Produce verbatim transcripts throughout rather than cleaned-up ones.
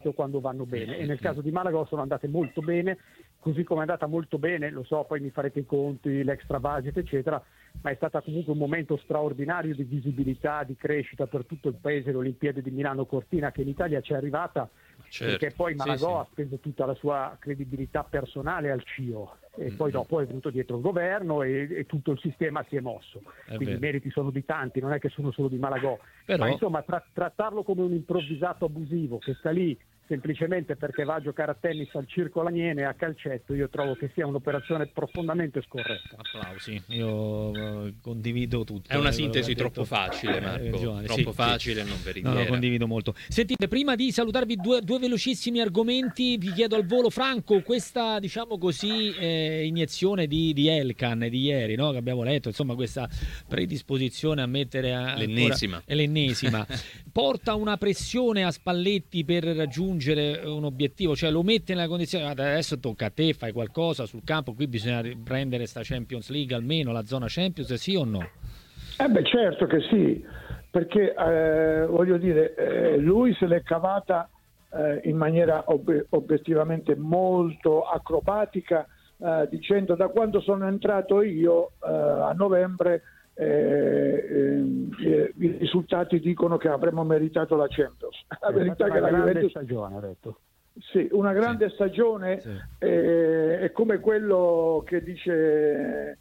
soprattutto quando vanno bene, e nel caso di Malagò sono andate molto bene, così come è andata molto bene, lo so, poi mi farete i conti, l'extra budget eccetera, ma è stata comunque un momento straordinario di visibilità, di crescita per tutto il paese, l'Olimpiade di Milano Cortina, che in Italia ci è arrivata, certo, perché poi Malagò sì, sì. ha speso tutta la sua credibilità personale al C I O, e mm-hmm. poi dopo è venuto dietro il governo e, e tutto il sistema si è mosso, è quindi vero. I meriti sono di tanti, non è che sono solo di Malagò, però... ma insomma tra- trattarlo come un improvvisato abusivo che sta lì semplicemente perché va a giocare a tennis al Circo Laniene e a calcetto, io trovo che sia un'operazione profondamente scorretta. Applausi, io uh, condivido tutto. È una sintesi troppo facile, Marco, eh, Giovanni, troppo sì, facile, sì. non veritiera. No, lo condivido molto. Sentite, prima di salutarvi due, due velocissimi argomenti, vi chiedo al volo, Franco, questa diciamo così eh, iniezione di, di Elkan di ieri, no? Che abbiamo letto, insomma questa predisposizione a mettere a, l'ennesima, ancora, è l'ennesima. porta una pressione a Spalletti per raggiungere un obiettivo, cioè lo mette nella condizione, adesso tocca a te, fai qualcosa sul campo, qui bisogna prendere sta Champions League, almeno la zona Champions, sì o no? Eh beh, certo che sì, perché eh, voglio dire, eh, lui se l'è cavata eh, in maniera ob- obiettivamente molto acrobatica, eh, dicendo da quando sono entrato io eh, a novembre Eh, eh, i risultati dicono che avremmo meritato la Champions. La verità è che la Juventus stagione, ha detto. Sì, una grande sì. stagione sì. Eh, è come quello che dice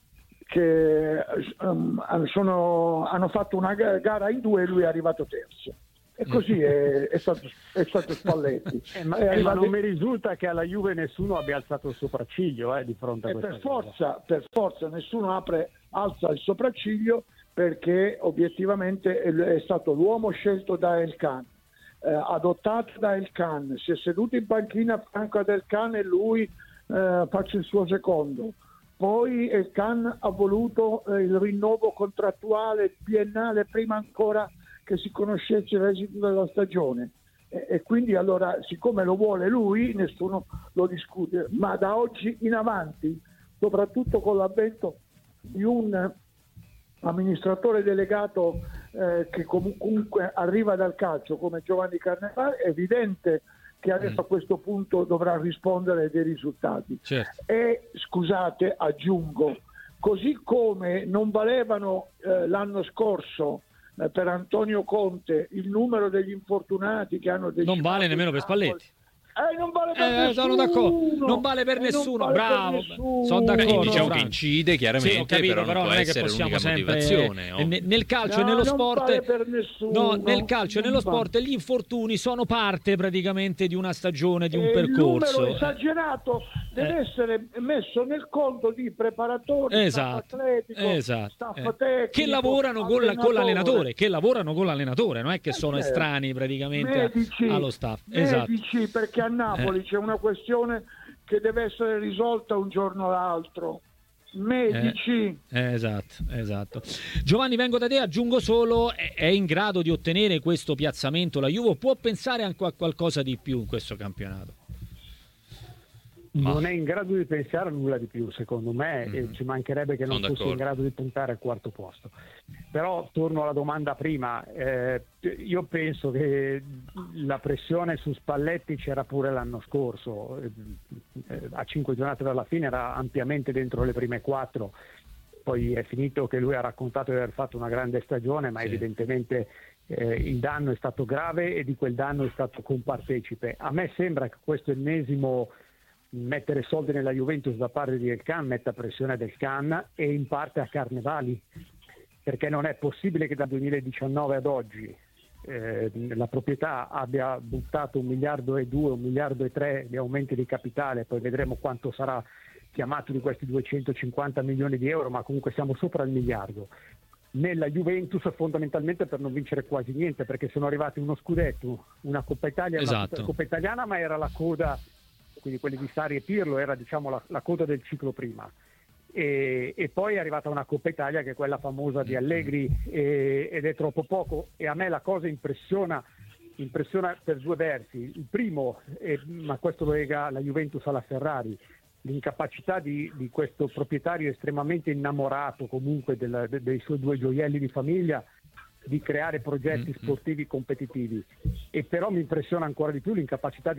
che um, sono, hanno fatto una gara in due e lui è arrivato terzo. E così è, è, stato, è stato Spalletti. Eh, ma, eh, ma non mi risulta che alla Juve nessuno abbia alzato il sopracciglio eh, di fronte a e questa per forza, per forza nessuno apre, alza il sopracciglio, perché obiettivamente è stato l'uomo scelto da Elkan, eh, adottato da Elkan, si è seduto in panchina a fianco ad Elkan e lui eh, faccia il suo secondo. Poi Elkan ha voluto eh, il rinnovo contrattuale biennale prima ancora che si conoscesse l'esito della stagione, e, e quindi allora, siccome lo vuole lui, nessuno lo discute, ma da oggi in avanti, soprattutto con l'avvento di un amministratore delegato eh, che comunque arriva dal calcio come Giovanni Carnevale, è evidente che adesso a questo punto dovrà rispondere dei risultati. Certo. E scusate, aggiungo, così come non valevano eh, l'anno scorso per Antonio Conte il numero degli infortunati che hanno deciso, non vale nemmeno per Spalletti. Eh, non vale per eh, nessuno. Sono d'accordo. Non vale per eh, nessuno. Vale Bravo. Per nessuno. Sono d'accordo. Beh, diciamo che incide chiaramente, sì, capito, però, però non, non può è che possiamo sempre motivazione. oh. nel, nel calcio no, e nello non sport. Vale per nessuno, no, nel calcio e nello vale. sport gli infortuni sono parte praticamente di una stagione, di un e percorso. Il numero esagerato deve eh. essere messo nel conto di preparatori, esatto. staff atletico, esatto. staff eh. tecnico, che lavorano con, la, con l'allenatore, che lavorano con l'allenatore, non è che sono eh, estranei praticamente medici, allo staff. Medici, esatto. perché a Napoli eh. c'è una questione che deve essere risolta un giorno o l'altro. Medici. Eh, eh, esatto, esatto. Giovanni, vengo da te, aggiungo solo, è, è in grado di ottenere questo piazzamento la Juve, può pensare anche a qualcosa di più in questo campionato? Ma... non è in grado di pensare a nulla di più, secondo me, mm-hmm. e ci mancherebbe che non Sono fosse d'accordo. in grado di puntare al quarto posto. Però torno alla domanda prima, eh, io penso che la pressione su Spalletti c'era pure l'anno scorso, eh, a cinque giornate dalla fine era ampiamente dentro le prime quattro, poi è finito che lui ha raccontato di aver fatto una grande stagione, ma sì. evidentemente eh, il danno è stato grave e di quel danno è stato compartecipe. A me sembra che questo ennesimo mettere soldi nella Juventus da parte di Elkan metta pressione del Can e in parte a Carnevali, perché non è possibile che dal duemiladiciannove ad oggi eh, la proprietà abbia buttato un miliardo e due, un miliardo e tre di aumenti di capitale, poi vedremo quanto sarà chiamato di questi duecentocinquanta milioni di euro, ma comunque siamo sopra il miliardo. Nella Juventus fondamentalmente per non vincere quasi niente, perché sono arrivati uno scudetto, una Coppa Italia, esatto. una Coppa Italiana, ma era la coda, quindi quelli di Sarri e Pirlo era diciamo la, la coda del ciclo prima, e, e poi è arrivata una Coppa Italia che è quella famosa di Allegri, e, ed è troppo poco, e a me la cosa impressiona impressiona per due versi. Il primo, eh, ma questo lo lega la Juventus alla Ferrari, l'incapacità di, di questo proprietario estremamente innamorato comunque del, de, dei suoi due gioielli di famiglia di creare progetti sportivi competitivi, e però mi impressiona ancora di più l'incapacità di